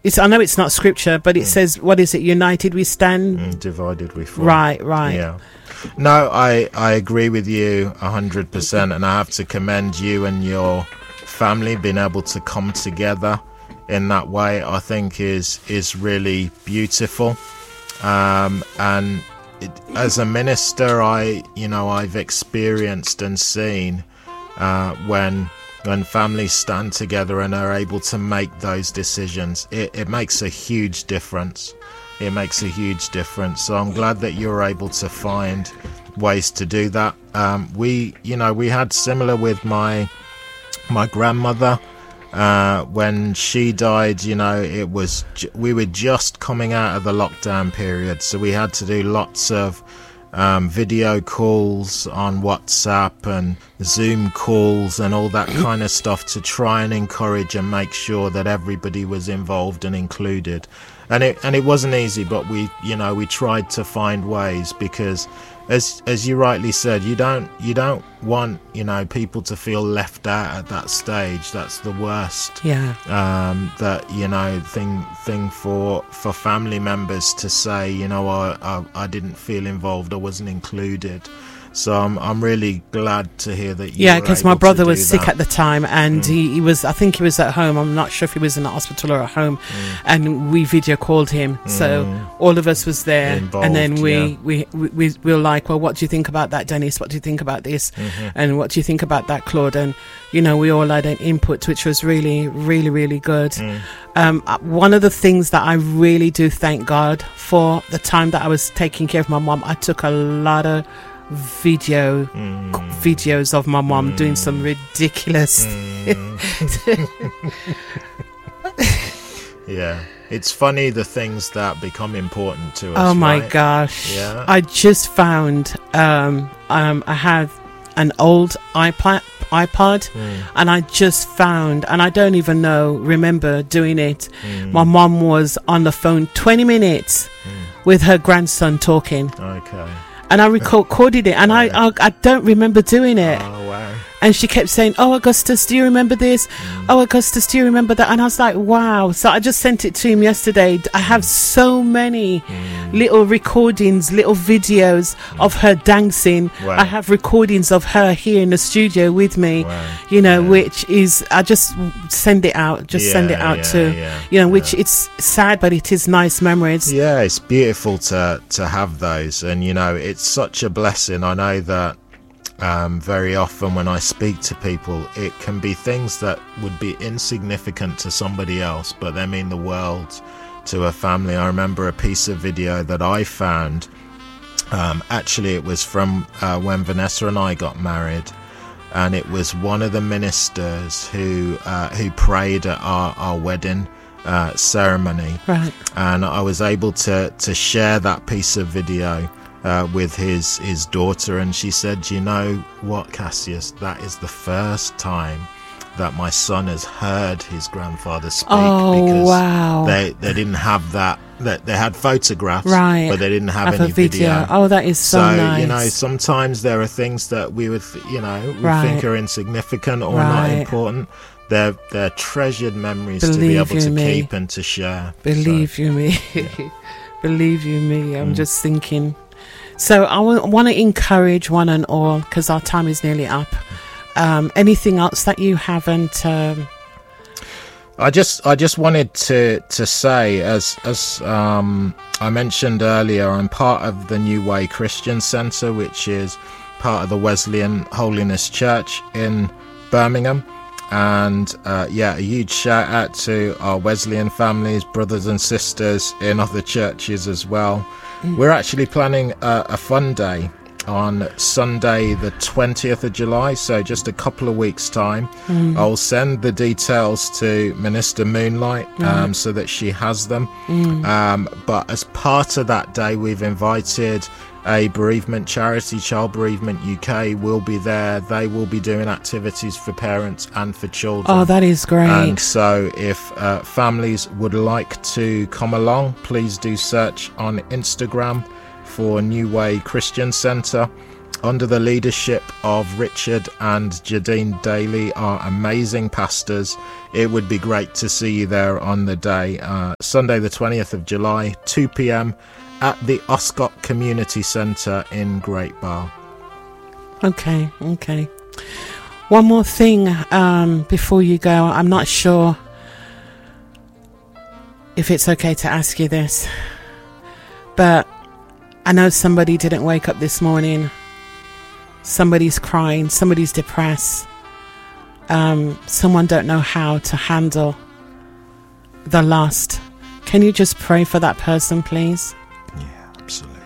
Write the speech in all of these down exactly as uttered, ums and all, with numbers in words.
It's, I know it's not scripture, but it mm. says, what is it? United we stand. Mm, divided we fall. Right, right. Yeah. No, I, I agree with you one hundred percent. And I have to commend you and your family being able to come together in that way. I think is is really beautiful. Um, and it, as a minister, I, you know, I've experienced and seen uh, when... when families stand together and are able to make those decisions, it, it makes a huge difference. It makes a huge difference. So I'm glad that you're able to find ways to do that. Um, we, you know, we had similar with my my grandmother. Uh, when she died, you know, it was we were just coming out of the lockdown period, so we had to do lots of Um, video calls on WhatsApp and Zoom calls and all that kind of stuff to try and encourage and make sure that everybody was involved and included. And it and it wasn't easy, but we, you know, we tried to find ways, because as as you rightly said, you don't you don't want, you know, people to feel left out at that stage. That's the worst. Yeah. Um, that, you know, thing thing for for family members to say, you know, I I, I didn't feel involved, I wasn't included. So I'm I'm really glad to hear that you yeah, because my brother was sick that. at the time, and mm. he, he was I think he was at home. I'm not sure if he was in the hospital or at home, mm. and we video called him. Mm. So all of us was there, involved, and then we, yeah. we, we, we, we were like, well, what do you think about that, Dennis? What do you think about this? Mm-hmm. And what do you think about that, Claude? And, you know, we all had an input, which was really, really, really good. Mm. Um, one of the things that I really do thank God for, the time that I was taking care of my mom, I took a lot of video mm. videos of my mom mm. doing some ridiculous mm. yeah, it's funny the things that become important to us. Oh my right? gosh. Yeah. I just found um um I have an old iPad iPod mm. and I just found, and I don't even know remember doing it, mm. my mom was on the phone twenty minutes mm. with her grandson talking. Okay. And I recorded it, and I, I I don't remember doing it. Oh, wow. And she kept saying, oh, Augustus, do you remember this? Mm. Oh, Augustus, do you remember that? And I was like, wow. So I just sent it to him yesterday. I have so many mm. little recordings, little videos mm. of her dancing. Wow. I have recordings of her here in the studio with me, wow. you know, yeah. which is, I just send it out, just yeah, send it out yeah, to, yeah, you know, which yeah. it's sad, but it is nice memories. Yeah, it's beautiful to, to have those. And, you know, it's such a blessing. I know that Um, very often when I speak to people, it can be things that would be insignificant to somebody else, but they mean the world to a family. I remember a piece of video that I found. Um, actually, it was from uh, when Vanessa and I got married, and it was one of the ministers who uh, who prayed at our, our wedding uh, ceremony. Right. And I was able to to share that piece of video Uh, with his his daughter, and she said, you know what, Cassius, that is the first time that my son has heard his grandfather speak. Oh, because wow. they they didn't have that, that they had photographs, right, but they didn't have, have any video. video Oh, that is so, so nice. You know, sometimes there are things that we would th- you know we right. think are insignificant or right. not important. They're, they're treasured memories Believe to be able to me. keep and to share. Believe so, you me. Yeah. Believe you me. I'm Mm. just thinking. So I w- want to encourage one and all, because our time is nearly up. Um, anything else that you haven't? Um... I just, I just wanted to to say, as as um, I mentioned earlier, I'm part of the New Way Christian Centre, which is part of the Wesleyan Holiness Church in Birmingham. And uh, yeah, a huge shout out to our Wesleyan families, brothers and sisters in other churches as well. Mm. We're actually planning a, a fun day on Sunday the twentieth of July, so just a couple of weeks time. Mm. I'll send the details to Minister Moonlight um, mm. so that she has them. Mm. Um, but as part of that day, we've invited a bereavement charity, Child Bereavement U K will be there. They will be doing activities for parents and for children. Oh, that is great. And so if uh, families would like to come along, please do search on Instagram for New Way Christian Centre, under the leadership of Richard and Jadine Daly, our amazing pastors. It would be great to see you there on the day, uh, Sunday the twentieth of July, two p.m. at the Oscott Community Centre in Great Barr. Okay, okay. One more thing um, before you go. I'm not sure if it's okay to ask you this, but I know somebody didn't wake up this morning. Somebody's crying, somebody's depressed. Um, someone don't know how to handle the loss. Can you just pray for that person, please? Yeah, absolutely.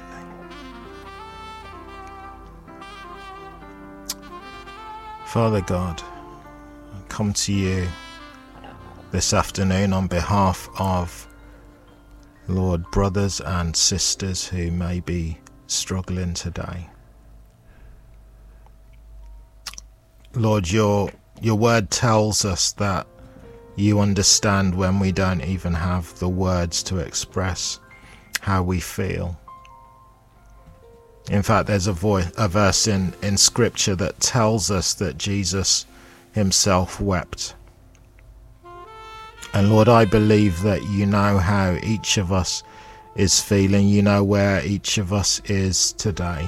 Father God, I come to you this afternoon on behalf of, Lord, brothers and sisters who may be struggling today. Lord, your your word tells us that you understand when we don't even have the words to express how we feel. In fact, there's a, voice, a verse in, in Scripture that tells us that Jesus himself wept. And Lord, I believe that you know how each of us is feeling. You know where each of us is today.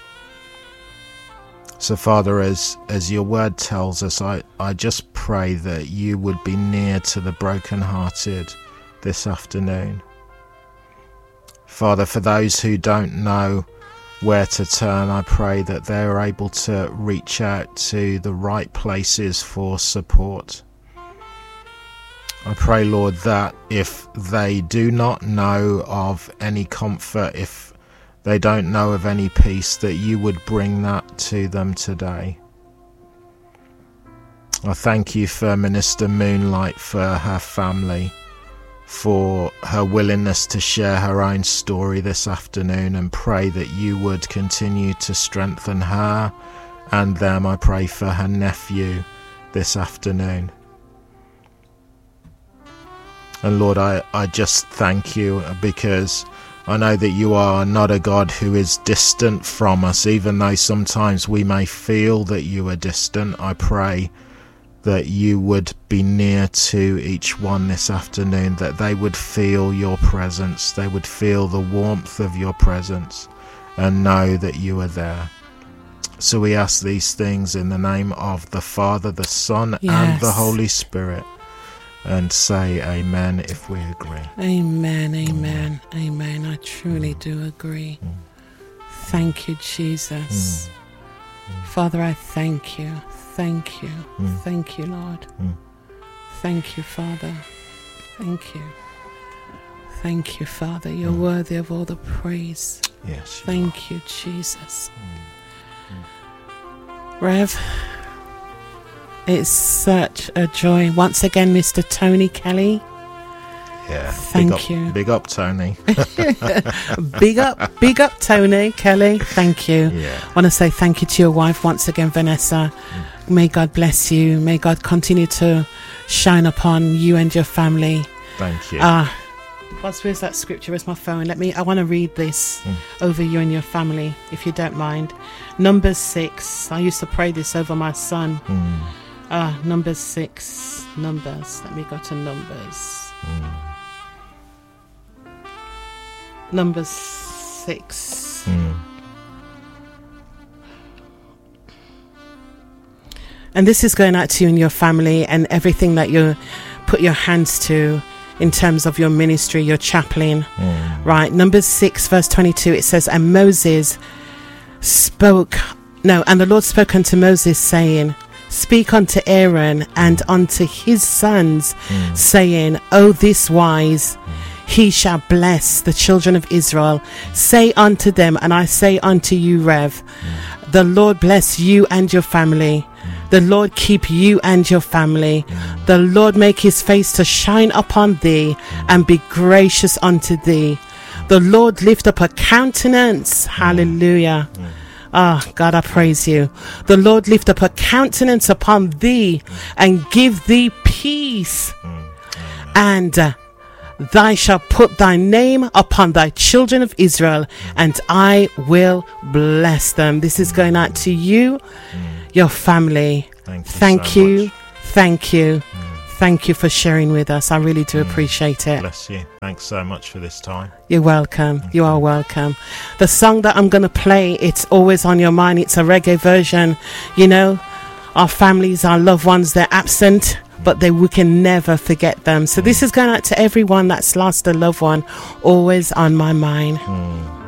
So Father, as, as your word tells us, I, I just pray that you would be near to the brokenhearted this afternoon. Father, for those who don't know where to turn, I pray that they're able to reach out to the right places for support. I pray, Lord, that if they do not know of any comfort, if they don't know of any peace, that you would bring that to them today. I thank you for Minister Moonlight, for her family, for her willingness to share her own story this afternoon, and pray that you would continue to strengthen her and them. I pray for her nephew this afternoon. And Lord, I, I just thank you, because I know that you are not a God who is distant from us, even though sometimes we may feel that you are distant. I pray that you would be near to each one this afternoon, that they would feel your presence, they would feel the warmth of your presence and know that you are there. So we ask these things in the name of the Father, the Son, yes, and the Holy Spirit, and say amen if we agree. Amen, amen, mm. amen. I truly mm. do agree. Mm. Thank you, Jesus. Mm. Father, I thank you. Thank you. Mm. Thank you, Lord. Mm. Thank you, Father. Thank you. Thank you, Father. You're mm. worthy of all the praise. Yes. Thank you, you, Jesus. Mm. Mm. Rev, it's such a joy. Once again, Mister Tony Kelly. Yeah. Thank big up, you. Big up, Tony. big up, big up, Tony Kelly. Thank you. Yeah. I want to say thank you to your wife once again, Vanessa. Mm. May God bless you. May God continue to shine upon you and your family. Thank you. Ah, uh, where's that scripture? Where's my phone? Let me. I want to read this mm. over you and your family, if you don't mind. Numbers six. I used to pray this over my son. Mm. Ah, uh, Numbers six. Numbers. Let me go to Numbers. Mm. Number six. Mm. And this is going out to you and your family and everything that you put your hands to in terms of your ministry, your chaplain. Mm. Right. Number six, verse twenty-two, it says, and Moses spoke, no, and the Lord spoke unto Moses, saying, speak unto Aaron and unto his sons, mm. saying, O this wise, mm. he shall bless the children of Israel. Say unto them, and I say unto you, Rev, mm. the Lord bless you and your family. Mm. The Lord keep you and your family. Mm. The Lord make his face to shine upon thee mm. and be gracious unto thee. Mm. The Lord lift up a countenance. Mm. Hallelujah. Mm. Ah, oh, God, I praise you. The Lord lift up a countenance upon thee mm. and give thee peace. Mm. And uh, Thou shalt put thy name upon thy children of Israel, and I will bless them. This is going out to you, your family. Thank you. Thank so you. much. Thank you. Thank you for sharing with us. I really do appreciate it. Bless you. Thanks so much for this time. You're welcome. You are welcome. The song that I'm going to play, it's always on your mind. It's a reggae version. You know, our families, our loved ones, they're absent, but they we can never forget them. So this is going out to everyone that's lost a loved one. Always on my mind. Mm.